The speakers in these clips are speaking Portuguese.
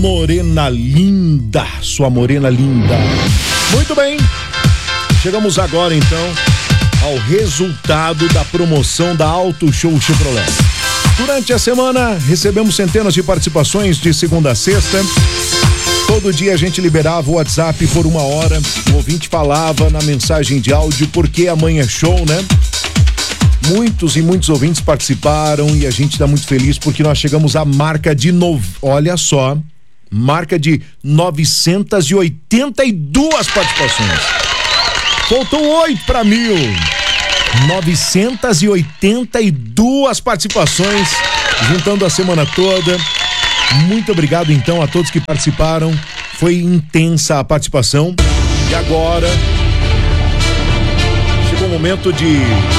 Morena linda, sua morena linda. Muito bem, chegamos agora então ao resultado da promoção da Auto Show Chevrolet. Durante a semana recebemos centenas de participações de segunda a sexta. Todo dia a gente liberava o WhatsApp por 1 hora, o ouvinte falava na mensagem de áudio porque amanhã é show, né? Muitos e muitos ouvintes participaram e a gente está muito feliz porque nós chegamos à marca de olha só, marca de 982 participações. Faltam 8 para 1.000. 982 participações, juntando a semana toda. Muito obrigado então a todos que participaram. Foi intensa a participação. E agora chegou o momento de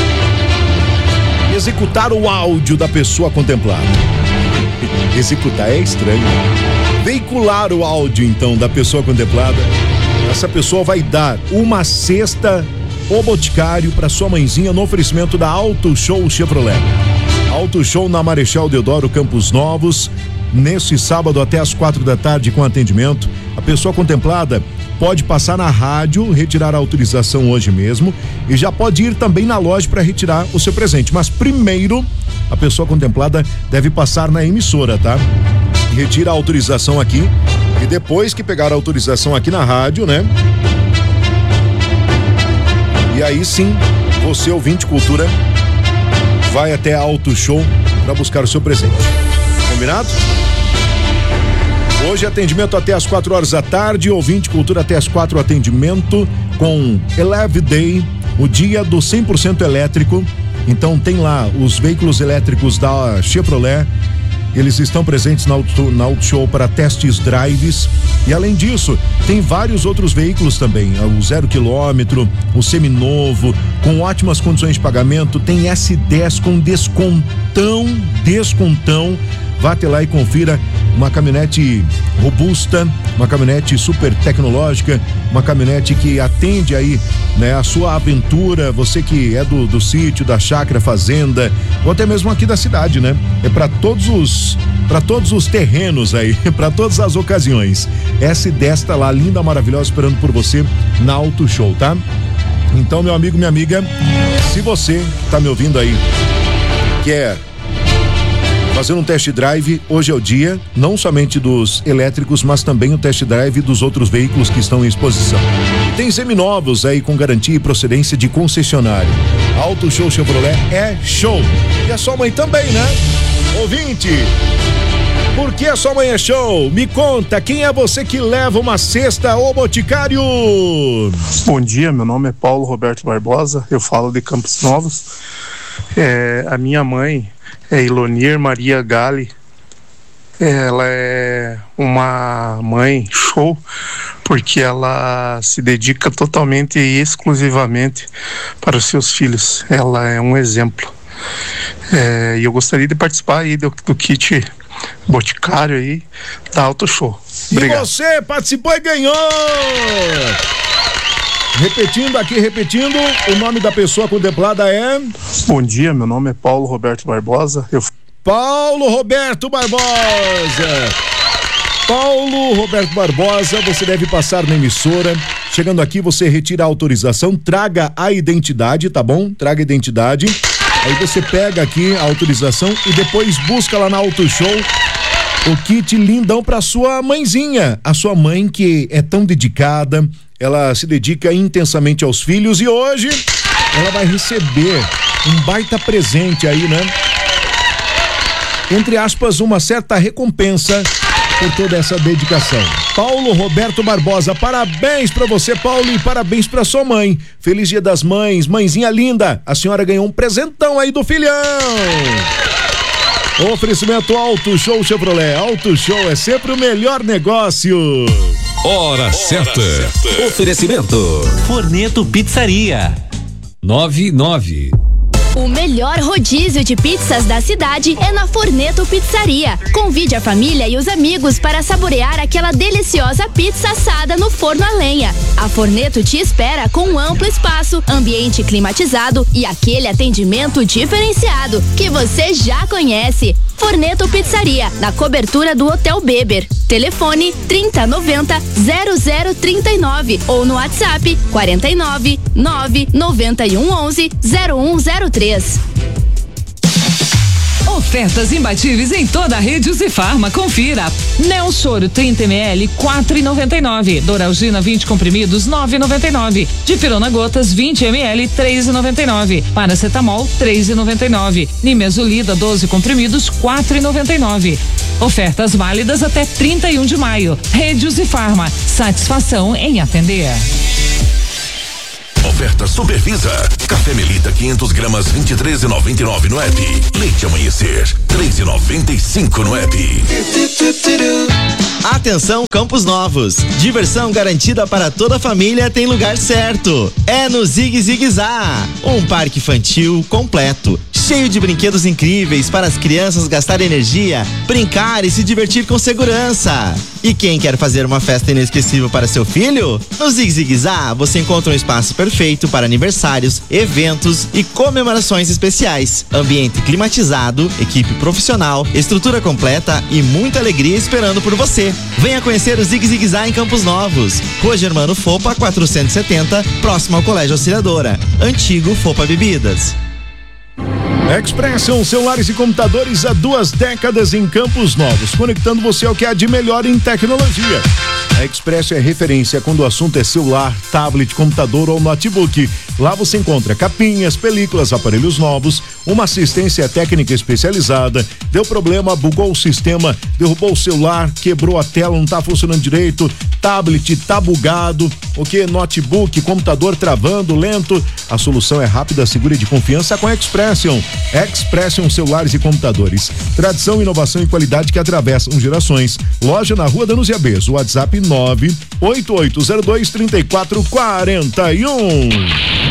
executar o áudio da pessoa contemplada. Executar é estranho. Veicular o áudio então da pessoa contemplada. Essa pessoa vai dar uma cesta O Boticário para sua mãezinha no oferecimento da Auto Show Chevrolet. Auto Show na Marechal Deodoro, Campos Novos, neste sábado até às 4 da tarde com atendimento. A pessoa contemplada pode passar na rádio, retirar a autorização hoje mesmo e já pode ir também na loja para retirar o seu presente. Mas primeiro, a pessoa contemplada deve passar na emissora, tá? Retira a autorização aqui e depois que pegar a autorização aqui na rádio, né? E aí sim, você, ouvinte Cultura, vai até a Auto Show para buscar o seu presente. Combinado? Hoje atendimento até às 4 horas da tarde, ouvinte Cultura até às 4, atendimento com Eleve Day, o dia do 100% elétrico. Então tem lá os veículos elétricos da Chevrolet. Eles estão presentes na Auto Show para testes drives e além disso, tem vários outros veículos também, o 0 km, o seminovo, com ótimas condições de pagamento, tem S10 com descontão, vá até lá e confira uma caminhonete robusta, uma caminhonete super tecnológica, uma caminhonete que atende aí, né, a sua aventura, você que é do sítio, da chácara, fazenda, ou até mesmo aqui da cidade, né? É para todos os terrenos aí, para todas as ocasiões. S10 tá lá, linda, maravilhosa, esperando por você na Auto Show, tá? Então, meu amigo, minha amiga, se você tá me ouvindo aí, quer fazer um test drive, hoje é o dia, não somente dos elétricos, mas também o test drive dos outros veículos que estão em exposição. Tem seminovos aí com garantia e procedência de concessionário. Auto Show Chevrolet é show. E a sua mãe também, né? Ouvinte, por que a sua mãe é show? Me conta, quem é você que leva uma cesta O Boticário? Bom dia, meu nome é Paulo Roberto Barbosa, eu falo de Campos Novos. A minha mãe é Ilonir Maria Gali. Ela é uma mãe show porque ela se dedica totalmente e exclusivamente para os seus filhos. Ela é um exemplo. E eu gostaria de participar aí do kit Boticário aí da Auto Show. Obrigado. E você participou e ganhou! Repetindo, o nome da pessoa contemplada é... Bom dia, meu nome é Paulo Roberto Barbosa. Paulo Roberto Barbosa, você deve passar na emissora. Chegando aqui, você retira a autorização, traga a identidade, tá bom? Traga a identidade. Aí você pega aqui a autorização e depois busca lá na Auto Show o kit lindão pra sua mãezinha. A sua mãe que é tão dedicada, ela se dedica intensamente aos filhos e hoje ela vai receber um baita presente aí, né? Entre aspas, uma certa recompensa por toda essa dedicação. Paulo Roberto Barbosa, parabéns pra você, Paulo, e parabéns pra sua mãe. Feliz Dia das Mães, mãezinha linda. A senhora ganhou um presentão aí do filhão. Oferecimento Auto Show Chevrolet. Auto Show é sempre o melhor negócio. Hora certa. Oferecimento Forneto Pizzaria. 99 O melhor rodízio de pizzas da cidade é na Forneto Pizzaria. Convide a família e os amigos para saborear aquela deliciosa pizza assada no forno a lenha. A Forneto te espera com um amplo espaço, ambiente climatizado e aquele atendimento diferenciado que você já conhece. Forneto Pizzaria, na cobertura do Hotel Beber. Telefone 3090-0039 ou no WhatsApp 49 991 11 0103. Ofertas imbatíveis em toda a rede Uzifarma. Confira. Neosoro 30 ml 4,99. Doralgina 20 comprimidos 9,99. Dipirona gotas 20 ml 3,99. Paracetamol 3,99. Nimesulida 12 comprimidos 4,99. Ofertas válidas até 31 de maio. Rede Uzifarma. Satisfação em atender. Oferta Supervisa. Café Melita 500 gramas 23,99 no app. Leite Amanhecer 3,95 no app. Atenção, Campos Novos. Diversão garantida para toda a família tem lugar certo. É no Zig Zig Zá, um parque infantil completo, cheio de brinquedos incríveis para as crianças gastarem energia, brincar e se divertir com segurança. E quem quer fazer uma festa inesquecível para seu filho? No Zig Zig Zá você encontra um espaço perfeito para aniversários, eventos e comemorações especiais. Ambiente climatizado, equipe profissional, estrutura completa e muita alegria esperando por você. Venha conhecer o Zig Zig Zá em Campos Novos. Rua Germano Fopa 470, próximo ao Colégio Auxiliadora. Antigo Fopa Bebidas. Expression celulares e computadores há 2 décadas em Campos Novos, conectando você ao que há de melhor em tecnologia. A Expresso é referência quando o assunto é celular, tablet, computador ou notebook. Lá você encontra capinhas, películas, aparelhos novos, uma assistência técnica especializada. Deu problema, bugou o sistema, derrubou o celular, quebrou a tela, não tá funcionando direito, tablet tá bugado, notebook, computador travando, lento. A solução é rápida, segura e de confiança com a Expression. Expression celulares e computadores. Tradição, inovação e qualidade que atravessam gerações. Loja na Rua Danusia Bezo. WhatsApp 98802-3441.